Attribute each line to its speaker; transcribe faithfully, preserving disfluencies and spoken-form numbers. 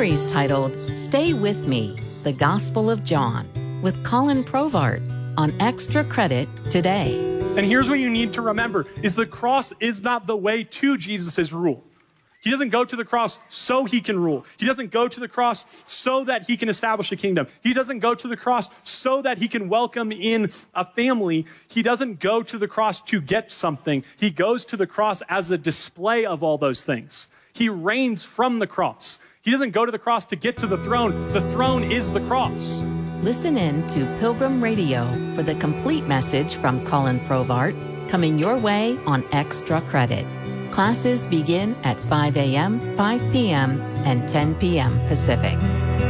Speaker 1: series titled Stay With Me, The Gospel of John, with Colin Provart on Extra Credit today.
Speaker 2: And here's what you need to remember, is the cross is not the way to Jesus' rule. He doesn't go to the cross so he can rule. He doesn't go to the cross so that he can establish a kingdom. He doesn't go to the cross so that he can welcome in a family. He doesn't go to the cross to get something. He goes to the cross as a display of all those things. He reigns from the cross. He doesn't go to the cross to get to the throne. The throne is the cross.
Speaker 1: Listen in to Pilgrim Radio for the complete message from Colin Provart, coming your way on Extra Credit. Classes begin at five a.m., five p.m., and ten p.m. Pacific.